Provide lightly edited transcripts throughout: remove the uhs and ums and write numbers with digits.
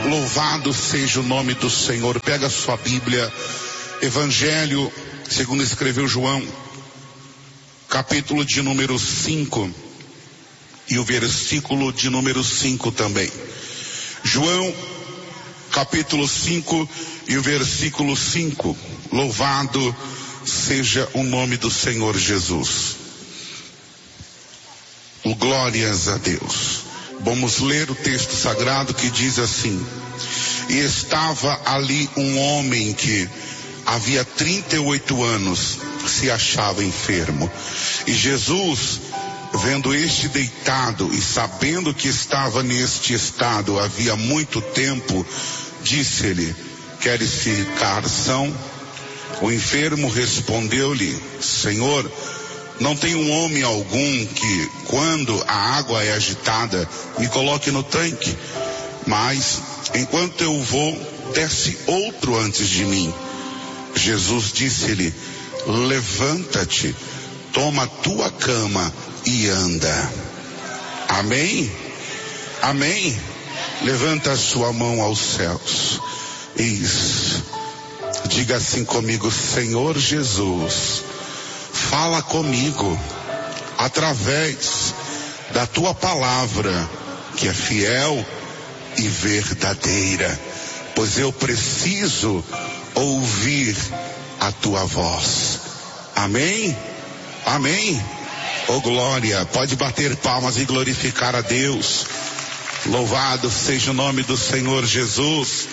Louvado seja o nome do Senhor. Pega a sua Bíblia, Evangelho segundo escreveu João, capítulo de número 5 e o versículo de número 5 também. João, capítulo 5 e o versículo 5. Louvado seja o nome do Senhor Jesus. Glórias a Deus. Vamos ler o texto sagrado que diz assim: e estava ali um homem que havia 38 anos se achava enfermo. E Jesus, vendo este deitado e sabendo que estava neste estado havia muito tempo, disse-lhe: queres ficar são? O enfermo respondeu-lhe: Senhor, não tem um homem algum que, quando a água é agitada, me coloque no tanque, mas enquanto eu vou, desce outro antes de mim. Jesus disse-lhe: levanta-te, toma tua cama e anda. Amém? Amém? Levanta a sua mão aos céus. Isso. Diga assim comigo: Senhor Jesus, fala comigo através da tua palavra, que é fiel e verdadeira, pois eu preciso ouvir a tua voz. Amém? Amém? Oh glória, pode bater palmas e glorificar a Deus. Louvado seja o nome do Senhor Jesus.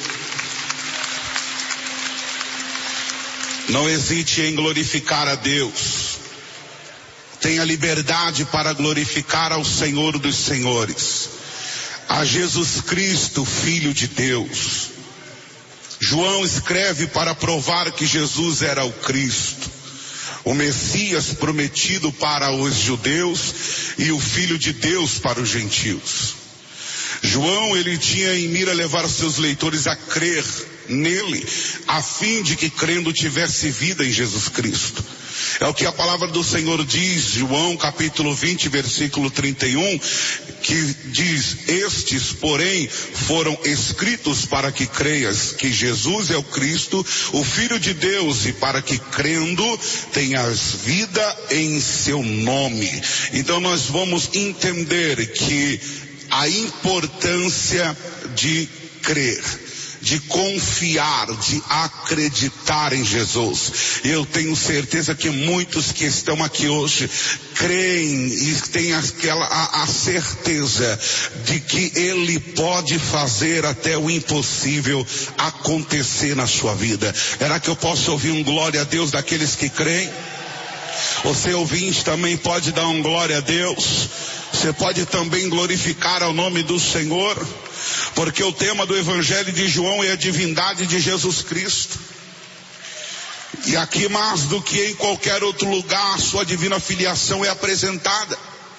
Não hesite em glorificar a Deus. Tenha liberdade para glorificar ao Senhor dos Senhores, a Jesus Cristo, Filho de Deus. João escreve para provar que Jesus era o Cristo, o Messias prometido para os judeus e o Filho de Deus para os gentios. João, ele tinha em mira levar seus leitores a crer nele, a fim de que crendo tivesse vida em Jesus Cristo. É o que a palavra do Senhor diz, João capítulo 20, versículo 31, que diz: estes, porém, foram escritos para que creias que Jesus é o Cristo, o Filho de Deus, e para que crendo tenhas vida em seu nome. Então nós vamos entender que a importância de crer, de confiar, de acreditar em Jesus. Eu tenho certeza que muitos que estão aqui hoje creem e têm a certeza de que Ele pode fazer até o impossível acontecer na sua vida. Será que eu posso ouvir um glória a Deus daqueles que creem? Você ouvinte também pode dar um glória a Deus. Você pode também glorificar ao nome do Senhor, porque o tema do Evangelho de João é a divindade de Jesus Cristo. E aqui, mais do que em qualquer outro lugar, a sua divina filiação é apresentada.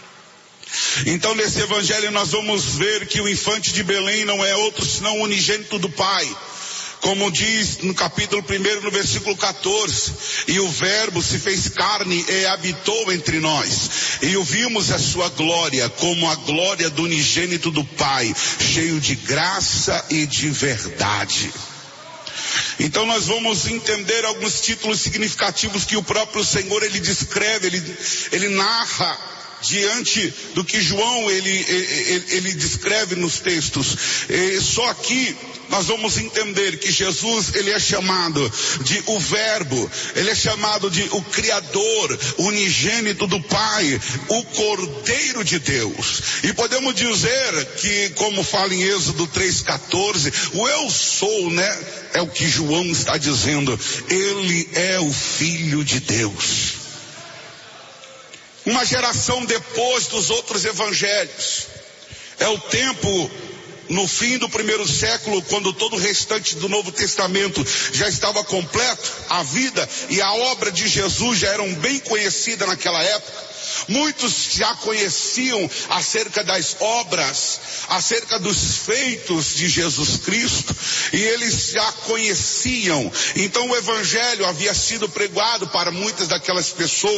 Então, nesse Evangelho nós vamos ver que o infante de Belém não é outro senão o unigênito do Pai. Como diz no capítulo 1, no versículo 14, e o verbo se fez carne e habitou entre nós, e o vimos a sua glória, como a glória do unigênito do Pai, cheio de graça e de verdade. Então nós vamos entender alguns títulos significativos que o próprio Senhor, ele descreve, ele narra diante do que João ele descreve nos textos. E só aqui nós vamos entender que Jesus, ele é chamado de o Verbo, ele é chamado de o Criador, o unigênito do Pai, o Cordeiro de Deus. E podemos dizer que, como fala em Êxodo 3,14, o eu sou, né? É o que João está dizendo. Ele é o Filho de Deus. Uma geração depois dos outros evangelhos. É o tempo no fim do primeiro século, quando todo o restante do Novo Testamento já estava completo. A vida e a obra de Jesus já eram bem conhecidas naquela época. Muitos já conheciam acerca das obras, acerca dos feitos de Jesus Cristo, e eles já conheciam. Então o Evangelho havia sido pregado para muitas daquelas pessoas